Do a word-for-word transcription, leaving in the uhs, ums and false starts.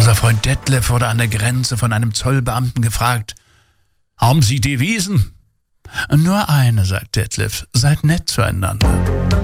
Unser Freund Detlef wurde an der Grenze von einem Zollbeamten gefragt: Haben Sie Devisen? Nur eine, sagt Detlef, seid nett zueinander.